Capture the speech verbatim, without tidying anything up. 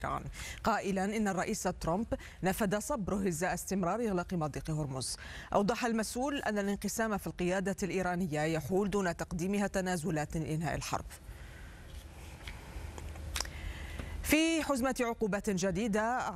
قائلا إن الرئيس ترامب نفذ صبره إزاء استمرار إغلاق مضيق هرمز. أوضح المسؤول أن الانقسام في القيادة الإيرانية يحول دون تقديمها تنازلات لإنهاء الحرب. في حزمة عقوبات جديدة